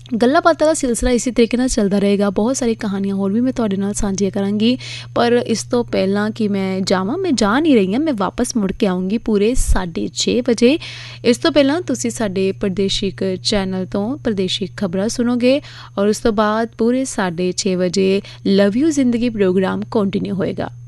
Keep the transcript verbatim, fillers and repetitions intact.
ਗੱਲਾਂ ਬਾਤਾਂ ਦਾ ਸਿਲਸਿਲਾ ਇਸੇ ਤਰੀਕੇ ਨਾਲ ਚੱਲਦਾ ਰਹੇਗਾ। ਬਹੁਤ ਸਾਰੀ ਕਹਾਣੀਆਂ ਹੋਰ ਵੀ ਮੈਂ ਤੁਹਾਡੇ ਨਾਲ ਸਾਂਝੀਆਂ ਕਰਾਂਗੀ, ਪਰ ਇਸ ਤੋਂ ਪਹਿਲਾਂ ਕਿ ਮੈਂ ਜਾਵਾਂ, ਮੈਂ ਜਾ ਨਹੀਂ ਰਹੀ ਹਾਂ, ਮੈਂ ਵਾਪਸ ਮੁੜ ਕੇ ਆਊਂਗੀ ਪੂਰੇ ਸਾਢੇ ਛੇ ਵਜੇ। ਇਸ ਤੋਂ ਪਹਿਲਾਂ ਤੁਸੀਂ ਸਾਡੇ ਪ੍ਰਦੇਸ਼ਿਕ ਚੈਨਲ ਤੋਂ ਪ੍ਰਦੇਸ਼ਿਕ ਖਬਰਾਂ ਸੁਣੋਗੇ ਔਰ ਉਸ ਤੋਂ ਬਾਅਦ ਪੂਰੇ ਸਾਢੇ ਛੇ ਵਜੇ ਲਵ ਯੂ ਜ਼ਿੰਦਗੀ ਪ੍ਰੋਗਰਾਮ ਕੰਟੀਨਿਊ ਹੋਏਗਾ।